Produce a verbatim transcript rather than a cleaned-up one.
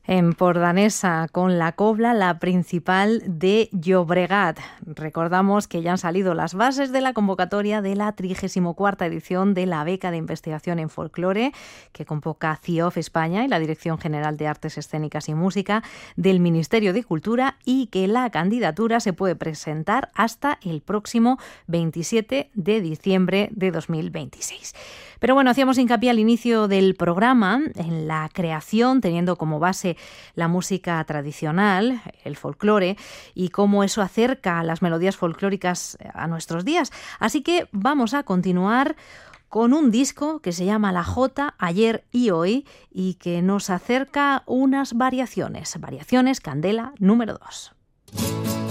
Empordanesa, con la cobla, la principal de Llobregat. Recordamos que ya han salido las bases de la convocatoria de la trigésima cuarta edición de la beca de investigación en folclore que convoca C I O F España y la Dirección General de Artes Escénicas y Música del Ministerio de Cultura, y que la candidatura se puede presentar hasta el próximo veintisiete de diciembre de dos mil veintiséis. Pero bueno, hacíamos hincapié al inicio del programa en la creación, teniendo como base la música tradicional, el folclore, y cómo eso acerca a las melodías folclóricas a nuestros días. Así que vamos a continuar con un disco que se llama La Jota, Ayer y Hoy, y que nos acerca unas variaciones. Variaciones Candela número dos.